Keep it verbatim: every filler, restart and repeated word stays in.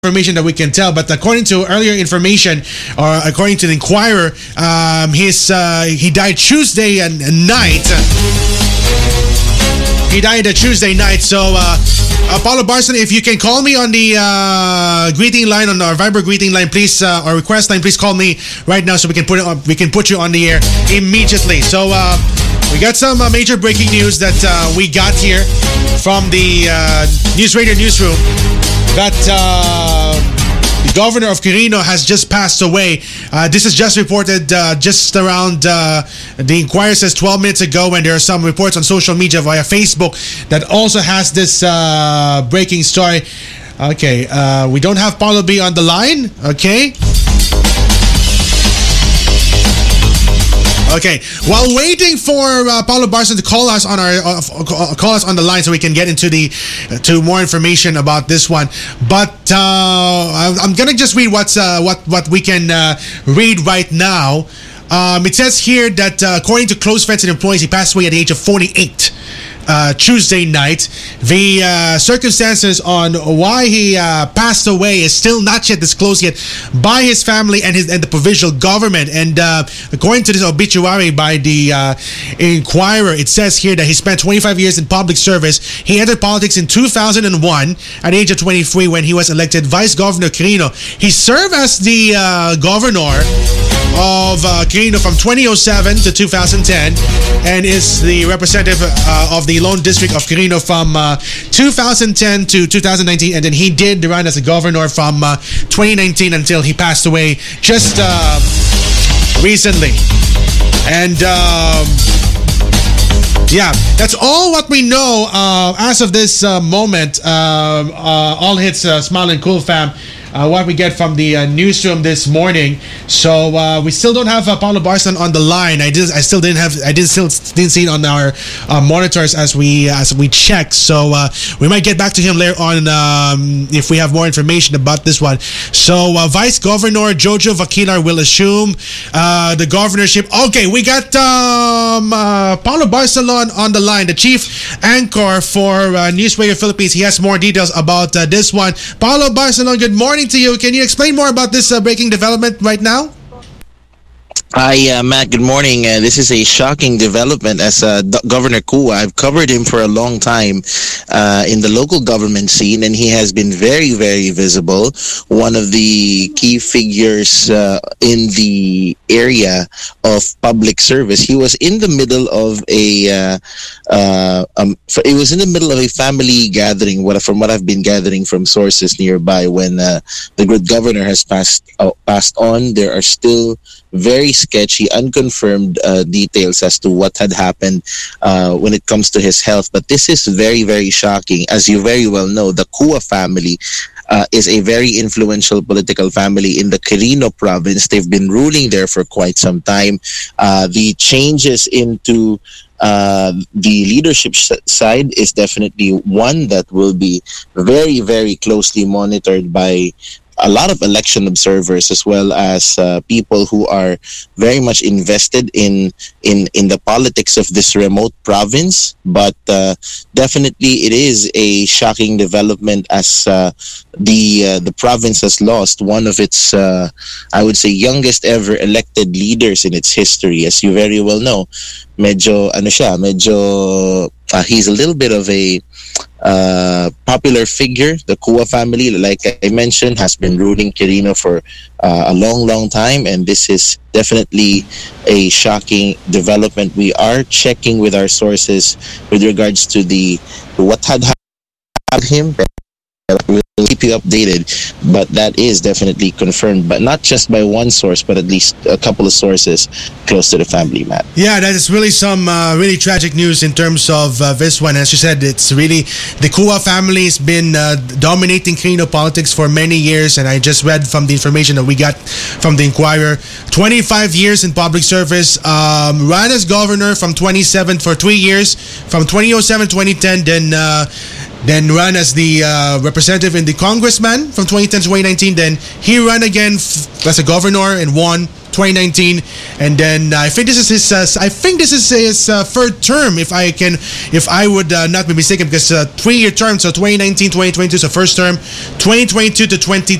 information that we can tell, but according to earlier information, or according to the Inquirer, um, his uh, he died Tuesday and night. He died a Tuesday night. So, uh, Apollo Barson, if you can call me on the uh, greeting line, on our Viber greeting line, please, uh, or request line, please call me right now so we can put it on, we can put you on the air immediately. So, uh, we got some uh, major breaking news that uh, we got here from the uh, News Radio newsroom. That uh, the governor of Quirino has just passed away. Uh, this is just reported uh, just around, uh, the Inquirer says twelve minutes ago, and there are some reports on social media via Facebook that also has this uh, breaking story. Okay, uh, we don't have Paulo B on the line, okay? Okay, while waiting for uh, Paulo Barson to call us on our uh, call us on the line so we can get into the uh, to more information about this one, but uh, I'm gonna just read what's uh, what what we can uh, read right now. Um, it says here that uh, according to close friends and employees, he passed away at the age of forty-eight. Uh, Tuesday night. The uh, circumstances on why he uh, passed away is still not yet disclosed yet by his family and his and the provincial government. And uh, according to this obituary by the uh, Inquirer, it says here that he spent twenty-five years in public service. He entered politics in two thousand one at the age of twenty-three when he was elected Vice Governor of Quirino. He served as the uh, governor of uh, Quirino from twenty oh seven to two thousand ten and is the representative uh, of the Lone District of Quirino from uh, two thousand ten to two thousand nineteen, and then he did run as a governor from uh, twenty nineteen until he passed away just uh, recently. And um, yeah, that's all what we know uh, as of this uh, moment. Uh, uh, all hits uh, Smile and Cool fam. Uh, what we get from the uh, newsroom this morning. So uh, we still don't have uh, Paulo Barson on the line. I did. I still didn't have. I did still didn't see it on our uh, monitors as we as we checked. So uh, we might get back to him later on um, if we have more information about this one. So uh, Vice Governor Jojo Vaquilar will assume uh, the governorship. Okay, we got um, uh, Paulo Barcelon on the line, the chief anchor for uh, News Radio Philippines. He has more details about uh, this one. Paulo Barcelon, good morning to you. Can you explain more about this uh, breaking development right now? Hi, uh, Matt. Good morning. Uh, this is a shocking development as uh, D- Governor Kua. I've covered him for a long time uh, in the local government scene, and he has been very, very visible. One of the key figures uh, in the area of public service. He was in the middle of a, uh, uh, um, it was in the middle of a family gathering. What from what I've been gathering from sources nearby, when uh, the good governor has passed uh, passed on, there are still very sketchy, unconfirmed uh, details as to what had happened uh, when it comes to his health. But this is very, very shocking. As you very well know, the Kua family uh, is a very influential political family in the Quirino province. They've been ruling there for quite some time. Uh, the changes into Uh, the leadership side is definitely one that will be very, very closely monitored by a lot of election observers, as well as uh, people who are very much invested in in in the politics of this remote province. But uh, definitely, it is a shocking development as uh, the uh, the province has lost one of its, uh, I would say, youngest ever elected leaders in its history. As you very well know, medyo ano siya, medyo uh, he's a little bit of a uh, popular figure. The Kua family, like I mentioned, has been ruling Quirino for uh, a long, long time, and this is definitely a shocking development. We are checking with our sources with regards to the to what had happened to him. We'll keep you updated, but that is definitely confirmed, but not just by one source, but at least a couple of sources close to the family, Matt. Yeah, that is really some uh, really tragic news in terms of uh, this one. As you said, it's really the Kua family has been uh, dominating Quirino politics for many years, and I just read from the information that we got from the Inquirer, twenty-five years in public service, um, ran as governor from twenty-seven for three years, from twenty oh seven to twenty ten, then uh, then ran as the uh, representative in the congressman from twenty ten to twenty nineteen. Then he ran again f- as a governor and won twenty nineteen, and then uh, I think this is his. Uh, I think this is his uh, third term, if I can, if I would uh, not be mistaken, because uh, three-year term, so twenty nineteen, twenty twenty-two, so first term, twenty twenty-two to twenty